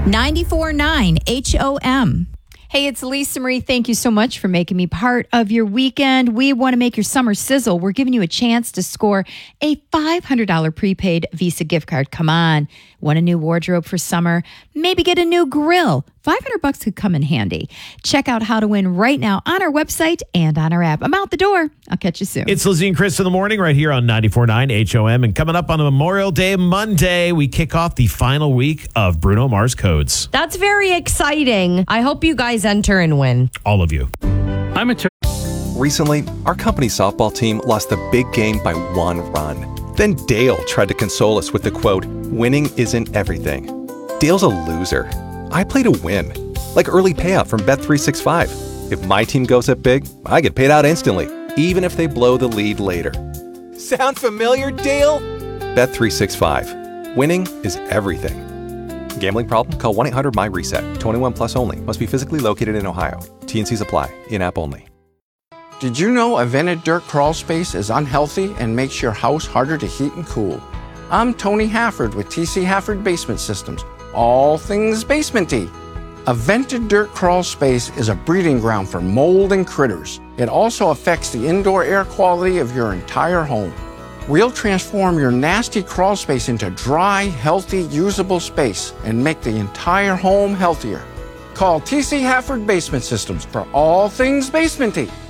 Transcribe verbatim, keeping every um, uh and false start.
ninety-four point nine H O M. Hey, it's Lisa Marie. Thank you so much for making me part of your weekend. We want to make your summer sizzle. We're giving you a chance to score a five hundred dollars prepaid Visa gift card. Come on. Want a new wardrobe for summer? Maybe get a new grill. five hundred bucks could come in handy. Check out how to win right now on our website and on our app. I'm out the door. I'll catch you soon. It's Lizzie and Chris in the morning right here on ninety-four point nine H O M. And coming up on Memorial Day Monday, we kick off the final week of Bruno Mars Codes. That's very exciting. I hope you guys enter and win. All of you. I'm a. Ter- Recently, our company softball team lost the big game by one run. Then Dale tried to console us with the quote, "Winning isn't everything." Dale's a loser. I play to win. Like early payout from Bet three sixty-five. If my team goes up big, I get paid out instantly, even if they blow the lead later. Sound familiar, Dale? Bet three sixty-five. Winning is everything. Gambling problem? Call one eight hundred M Y reset. twenty-one plus only. Must be physically located in Ohio. T N Cs apply. In-app only. Did you know a vented dirt crawl space is unhealthy and makes your house harder to heat and cool? I'm Tony Hafford with T C Hafford Basement Systems. All things basement-y. A vented dirt crawl space is a breeding ground for mold and critters. It also affects the indoor air quality of your entire home. We'll transform your nasty crawl space into dry, healthy, usable space and make the entire home healthier. Call T C Hafford Basement Systems for all things basement-y.